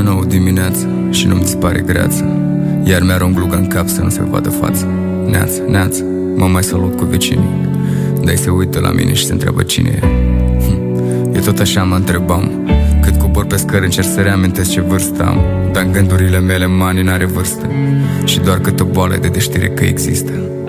9 dimineață și nu-mi ți pare greață, iar mi-are un glugă în cap să nu se vadă fața. Neață, neață, mă mai salut cu vecinii, dar se uită la mine și se întreabă cine e. E tot așa, mă întrebam, cât cobor pe scări încerc să reamintesc ce vârstă am, dar în gândurile mele mani n-are vârstă și doar câtă boală de știre că există.